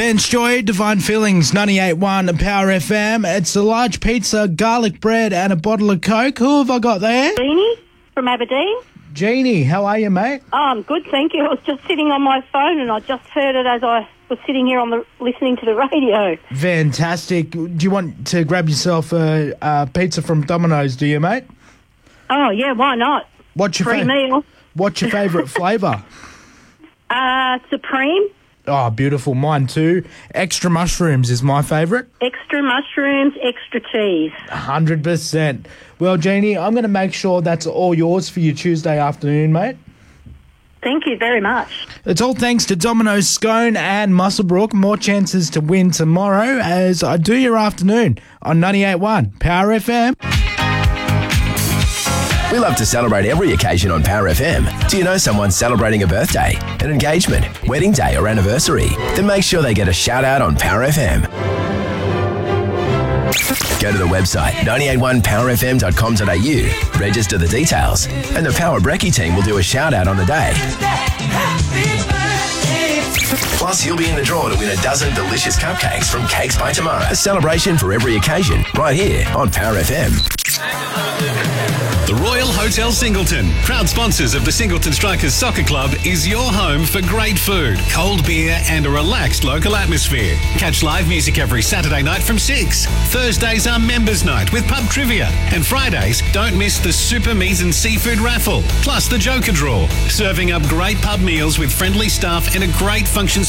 Vance Joy, Divine Feelings, 98.1 Power FM. It's a large pizza, garlic bread and a bottle of Coke. Who have I got there? Jeannie from Aberdeen. Jeannie, how are you, mate? Oh, I'm good, thank you. I was just sitting on my phone and I just heard it as I was sitting here listening to the radio. Fantastic. Do you want to grab yourself a pizza from Domino's, do you, mate? Oh, yeah, why not? What's your Free meal. What's your favourite flavour? Supreme. Oh, beautiful. Mine too. Extra mushrooms is my favourite. Extra mushrooms, extra cheese. 100%. Well, Jeannie, I'm going to make sure that's all yours for your Tuesday afternoon, mate. Thank you very much. It's all thanks to Domino's Scone and Muswellbrook. More chances to win tomorrow as I do your afternoon on 98.1 Power FM. We love to celebrate every occasion on Power FM. Do you know someone celebrating a birthday, an engagement, wedding day or anniversary? Then make sure they get a shout out on Power FM. Go to the website 981powerfm.com.au, register the details, and the Power Brekkie team will do a shout out on the day. Plus, you'll be in the draw to win a dozen delicious cupcakes from Cakes by Tomorrow. A celebration for every occasion, right here on Power FM. The Royal Hotel Singleton, proud sponsors of the Singleton Strikers Soccer Club, is your home for great food, cold beer and a relaxed local atmosphere. Catch live music every Saturday night from 6. Thursdays are members' night with pub trivia. And Fridays, don't miss the Super Meat and Seafood raffle, plus the Joker draw. Serving up great pub meals with friendly staff and a great function